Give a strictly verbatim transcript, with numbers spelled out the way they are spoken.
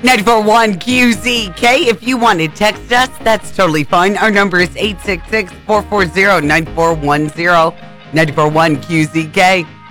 ninety-four point one Q Z K. If you want to text us, that's totally fine. Our number is eight six six, four four zero, nine four one zero. ninety-four point one Q Z K.